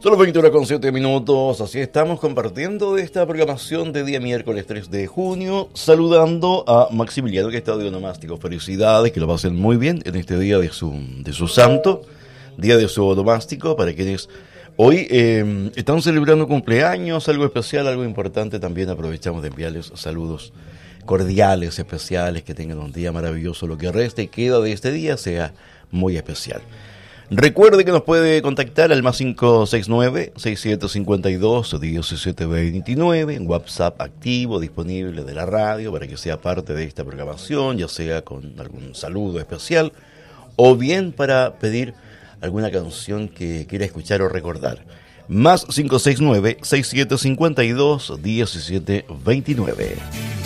Solo 21:07, así estamos compartiendo esta programación de día miércoles 3 de junio, saludando a Maximiliano que está de onomástico. Felicidades, que lo pasen muy bien en este día de su santo, día de su onomástico, para quienes hoy están celebrando cumpleaños, algo especial, algo importante. También aprovechamos de enviarles saludos cordiales, especiales, que tengan un día maravilloso, lo que resta y queda de este día sea muy especial. Recuerde que nos puede contactar al más 569-6752-1729, en WhatsApp activo, disponible de la radio, para que sea parte de esta programación, ya sea con algún saludo especial, o bien para pedir alguna canción que quiera escuchar o recordar. Más 569-6752-1729.